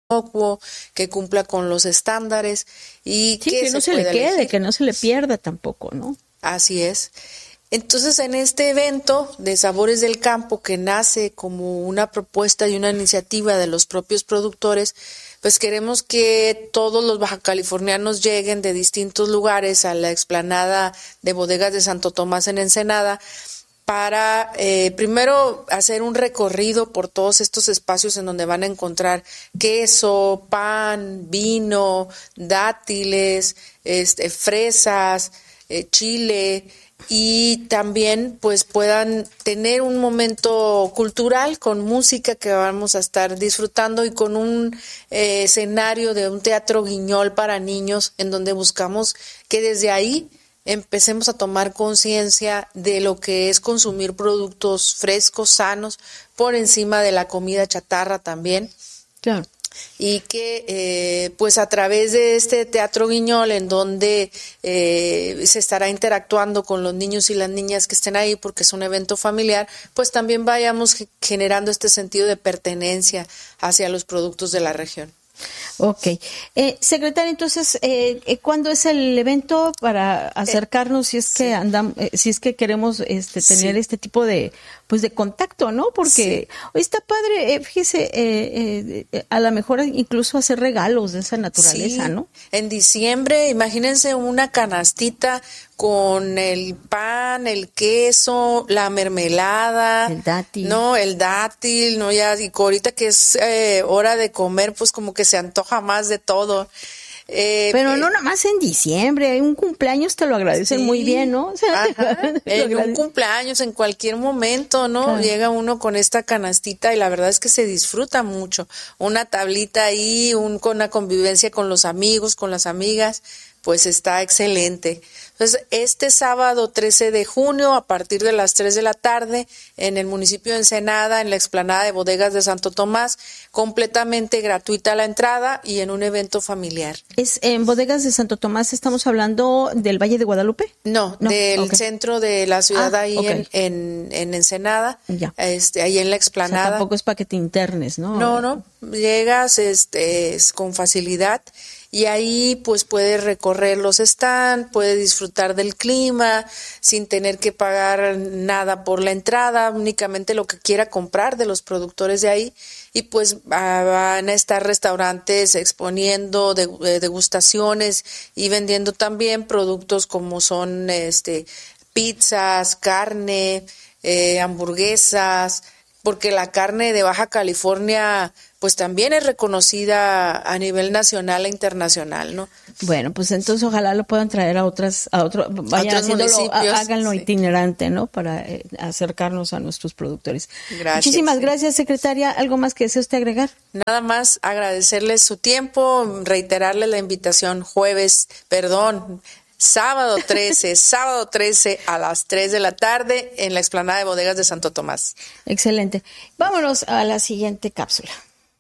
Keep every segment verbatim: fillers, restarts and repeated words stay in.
inocuo, que cumpla con los estándares y sí, que, que se no se le quede, elegir. que no se le pierda tampoco, ¿no? Así es. Entonces, en este evento de Sabores del Campo, que nace como una propuesta y una iniciativa de los propios productores, pues queremos que todos los bajacalifornianos lleguen de distintos lugares a la explanada de Bodegas de Santo Tomás en Ensenada para eh, primero hacer un recorrido por todos estos espacios en donde van a encontrar queso, pan, vino, dátiles, este, fresas, eh, chile, y también pues puedan tener un momento cultural con música que vamos a estar disfrutando y con un eh, escenario de un teatro guiñol para niños en donde buscamos que desde ahí empecemos a tomar conciencia de lo que es consumir productos frescos, sanos, por encima de la comida chatarra también. Claro. Y que eh, pues a través de este teatro guiñol en donde eh, se estará interactuando con los niños y las niñas que estén ahí porque es un evento familiar, pues también vayamos generando este sentido de pertenencia hacia los productos de la región. Ok. Eh, secretaria, entonces, eh, ¿cuándo es el evento para acercarnos si es que sí. andamos, eh, si es que queremos este, tener sí. este tipo de, pues, de contacto, ¿no? Porque sí. está padre, eh, fíjese, eh, eh, a lo mejor incluso hacer regalos de esa naturaleza, sí. ¿no? En diciembre, imagínense una canastita con el pan, el queso, la mermelada, el dátil, no, el dátil, no, ya, y ahorita que es eh, hora de comer, pues como que se antoja más de todo. Eh, Pero no nada más en diciembre, hay un cumpleaños te lo agradecen sí, muy bien, ¿no? O sea, ajá, en un cumpleaños, en cualquier momento, ¿no? Claro. Llega uno con esta canastita y la verdad es que se disfruta mucho. Una tablita ahí, un, con una convivencia con los amigos, con las amigas, pues está excelente. Entonces, este sábado trece de junio, a partir de las tres de la tarde, en el municipio de Ensenada, en la explanada de Bodegas de Santo Tomás, completamente gratuita la entrada y en un evento familiar. ¿Es en Bodegas de Santo Tomás estamos hablando del Valle de Guadalupe? No, no del okay. centro de la ciudad, ah, ahí okay. en, en, en Ensenada, ya. Este, ahí en la explanada. O sea, tampoco es para que te internes, ¿no? No, no, llegas este, es con facilidad. Y ahí pues puedes recorrer los stands, puedes disfrutar del clima sin tener que pagar nada por la entrada, únicamente lo que quiera comprar de los productores de ahí. Y pues van a estar restaurantes exponiendo degustaciones y vendiendo también productos como son este pizzas, carne, eh, hamburguesas, porque la carne de Baja California pues también es reconocida a nivel nacional e internacional, ¿no? Bueno, pues entonces ojalá lo puedan traer a otras, a otros, vayan a otros haciéndolo, háganlo sí. itinerante, ¿no? Para eh, acercarnos a nuestros productores. Gracias. Muchísimas gracias, secretaria. ¿Algo más que desee usted agregar? Nada más agradecerles su tiempo, reiterarles la invitación jueves, perdón, sábado trece, sábado trece a las tres de la tarde en la explanada de Bodegas de Santo Tomás. Excelente. Vámonos a la siguiente cápsula.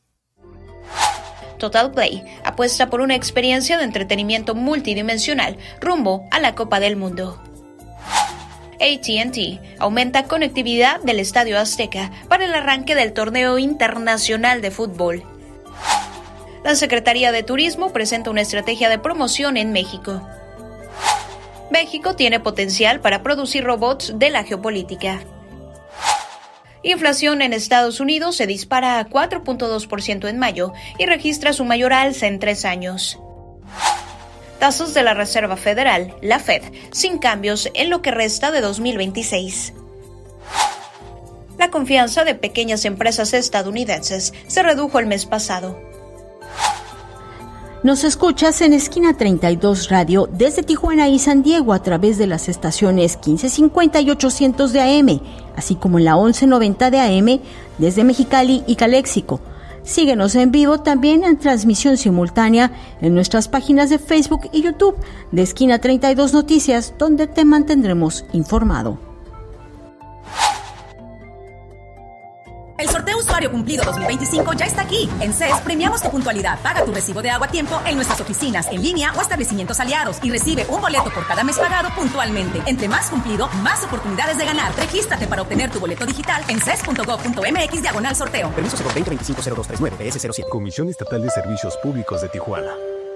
Total Play apuesta por una experiencia de entretenimiento multidimensional rumbo a la Copa del Mundo. A T and T aumenta conectividad del Estadio Azteca para el arranque del torneo internacional de fútbol. La Secretaría de Turismo presenta una estrategia de promoción en México. México tiene potencial para producir robots de la geopolítica. Inflación en Estados Unidos se dispara a cuatro punto dos por ciento en mayo y registra su mayor alza en tres años. Tasas de la Reserva Federal, la Fed, sin cambios en lo que resta de dos mil veintiséis. La confianza de pequeñas empresas estadounidenses se redujo el mes pasado. Nos escuchas en Esquina treinta y dos Radio desde Tijuana y San Diego a través de las estaciones quince cincuenta y ochocientos de A M, así como en la once noventa de A M desde Mexicali y Caléxico. Síguenos en vivo también en transmisión simultánea en nuestras páginas de Facebook y YouTube de Esquina treinta y dos Noticias, donde te mantendremos informado. El sorteo usuario Calendario Cumplido dos mil veinticinco ya está aquí. En C E S premiamos tu puntualidad. Paga tu recibo de agua a tiempo en nuestras oficinas, en línea o establecimientos aliados y recibe un boleto por cada mes pagado puntualmente. Entre más cumplido, más oportunidades de ganar. Regístrate para obtener tu boleto digital en c e s punto gov punto m x diagonal sorteo. Permiso C E veinte veinticinco cero dos treinta y nueve B S cero siete. Comisión Estatal de Servicios Públicos de Tijuana.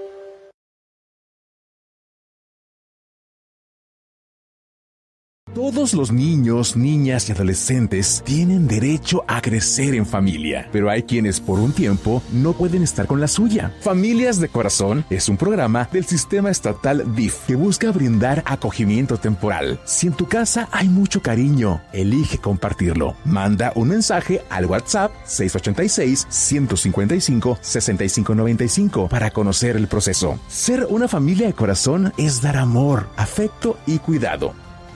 Todos los niños, niñas y adolescentes tienen derecho a crecer en familia, pero hay quienes por un tiempo no pueden estar con la suya. Familias de Corazón es un programa del Sistema Estatal D I F que busca brindar acogimiento temporal. Si en tu casa hay mucho cariño, elige compartirlo. Manda un mensaje al WhatsApp seis ocho seis, uno cinco cinco, seis cinco nueve cinco para conocer el proceso. Ser una familia de corazón es dar amor, afecto y cuidado.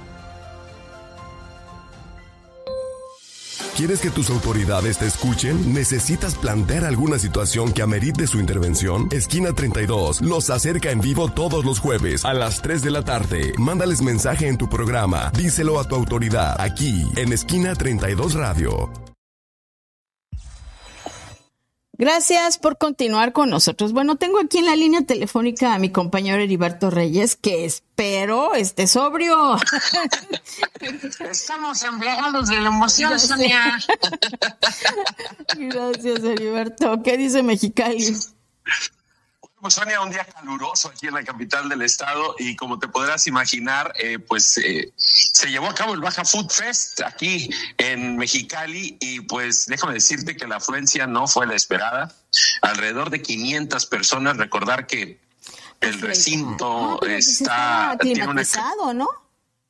¿Quieres que tus autoridades te escuchen? ¿Necesitas plantear alguna situación que amerite su intervención? Esquina treinta y dos los acerca en vivo todos los jueves a las tres de la tarde. Mándales mensaje en tu programa. Díselo a tu autoridad aquí en Esquina treinta y dos Radio. Gracias por continuar con nosotros. Bueno, tengo aquí en la línea telefónica a mi compañero Heriberto Reyes, que espero esté sobrio. Estamos embriagados de la emoción, Sonia. Gracias, Heriberto. ¿Qué dice Mexicali? Pues Sonia, un día caluroso aquí en la capital del estado y como te podrás imaginar, eh, pues eh, se llevó a cabo el Baja Food Fest aquí en Mexicali y pues déjame decirte que la afluencia no fue la esperada. Alrededor de quinientas personas. Recordar que el recinto no, está, está climatizado, tiene una... ¿no?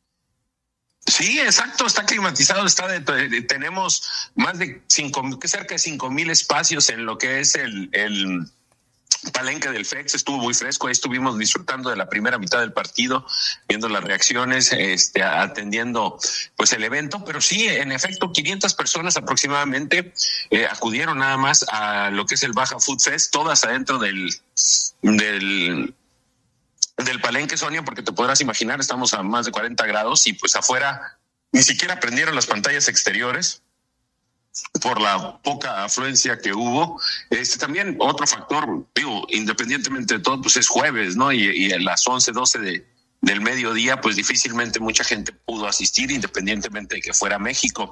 Sí, exacto, está climatizado, está de, de, tenemos más de cinco, cerca de cinco mil espacios en lo que es el, el palenque del F E X. Estuvo muy fresco, ahí estuvimos disfrutando de la primera mitad del partido, viendo las reacciones, este, atendiendo pues el evento, pero sí, en efecto, quinientas personas aproximadamente eh, acudieron nada más a lo que es el Baja Food Fest, todas adentro del del del palenque, Sonia, porque te podrás imaginar, estamos a más de cuarenta grados y pues afuera ni siquiera prendieron las pantallas exteriores por la poca afluencia que hubo. Este también otro factor, digo, independientemente de todo, pues es jueves, ¿no? Y, y a las once, doce de, del mediodía, pues difícilmente mucha gente pudo asistir, independientemente de que fuera México.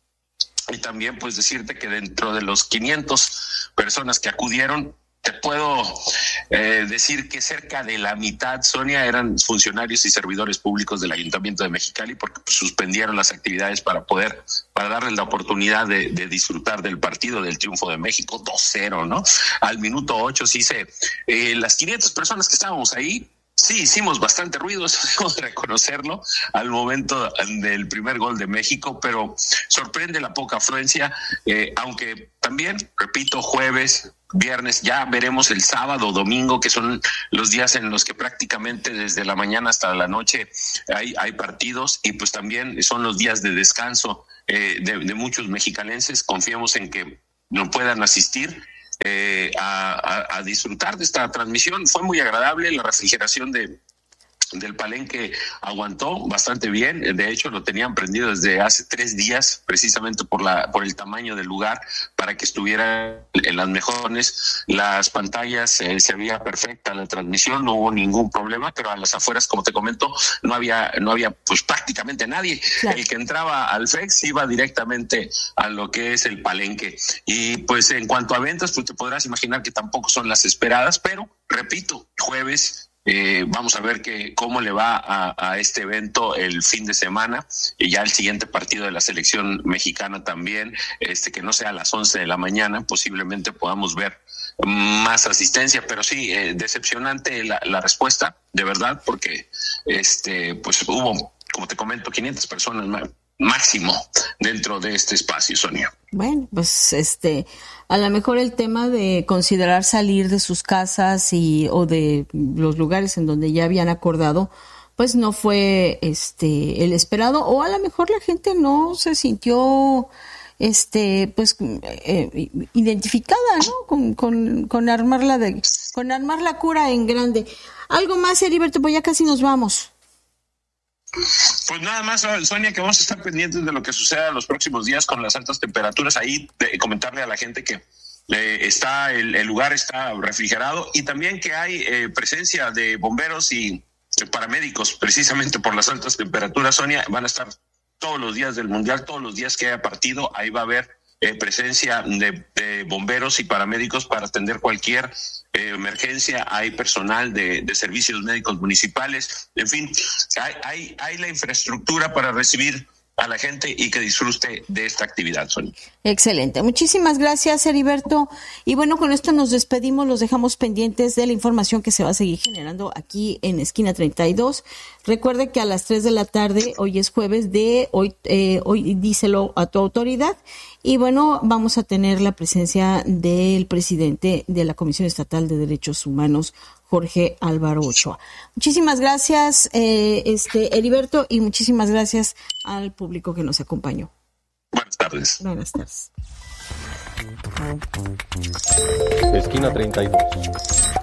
Y también pues decirte que dentro de los quinientas personas que acudieron, te puedo eh, decir que cerca de la mitad, Sonia, eran funcionarios y servidores públicos del Ayuntamiento de Mexicali, porque pues, suspendieron las actividades para poder, para darles la oportunidad de, de disfrutar del partido, del triunfo de México dos cero, ¿no? Al minuto ocho sí se, eh, las quinientas personas que estábamos ahí, sí, hicimos bastante ruido, eso debemos reconocerlo, al momento del primer gol de México, pero sorprende la poca afluencia, eh, aunque también, repito, jueves, viernes, ya veremos el sábado, domingo, que son los días en los que prácticamente desde la mañana hasta la noche hay, hay partidos, y pues también son los días de descanso eh, de, de muchos mexicalenses. Confiemos en que no puedan asistir Eh, a, a, a disfrutar de esta transmisión. Fue muy agradable, la refrigeración de del palenque aguantó bastante bien. De hecho, lo tenían prendido desde hace tres días, precisamente por la por el tamaño del lugar, para que estuviera en las mejores. Las pantallas eh, se veía perfecta la transmisión, no hubo ningún problema, pero a las afueras, como te comento, no había no había pues prácticamente nadie. Claro. El que entraba al F E X iba directamente a lo que es el palenque. Y pues en cuanto a ventas, pues te podrás imaginar que tampoco son las esperadas, pero repito, jueves. Eh, vamos a ver que cómo le va a, a este evento el fin de semana, y ya el siguiente partido de la selección mexicana también, este que no sea a las once de la mañana, posiblemente podamos ver más asistencia, pero sí, eh, decepcionante la, la respuesta, de verdad, porque este pues hubo, como te comento, quinientas personas más, máximo dentro de este espacio, Sonia. Bueno, pues este, a lo mejor el tema de considerar salir de sus casas y o de los lugares en donde ya habían acordado, pues no fue este el esperado, o a lo mejor la gente no se sintió este pues eh, identificada, ¿no? Con, con, con armar la de, con armar la cura en grande. Algo más, Heriberto, pues ya casi nos vamos. Pues nada más, Sonia, que vamos a estar pendientes de lo que suceda los próximos días con las altas temperaturas. Ahí de, comentarle a la gente que eh, está el, el lugar está refrigerado y también que hay eh, presencia de bomberos y eh, paramédicos precisamente por las altas temperaturas. Sonia, van a estar todos los días del Mundial, todos los días que haya partido, ahí va a haber eh, presencia de, de bomberos y paramédicos para atender cualquier Eh, emergencia. Hay personal de, de servicios médicos municipales, en fin, hay, hay, hay la infraestructura para recibir a la gente y que disfrute de esta actividad, Sonia. Excelente, muchísimas gracias, Heriberto. Y bueno, con esto nos despedimos, los dejamos pendientes de la información que se va a seguir generando aquí en Esquina treinta y dos. Recuerde que a las tres de la tarde, hoy es jueves de hoy, eh, hoy díselo a tu autoridad. Y bueno, vamos a tener la presencia del presidente de la Comisión Estatal de Derechos Humanos, Jorge Álvaro Ochoa. Muchísimas gracias, eh, este Heriberto, y muchísimas gracias al público que nos acompañó. Buenas tardes. Buenas tardes. Esquina treinta y dos.